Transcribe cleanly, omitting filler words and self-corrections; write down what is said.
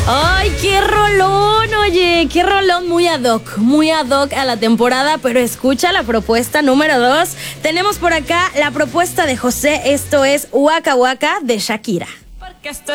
¡Ay, qué rolón! Oye, qué rolón, muy ad hoc a la temporada, pero escucha la propuesta número 2. Tenemos por acá la propuesta de José, esto es Waka Waka de Shakira. Porque esto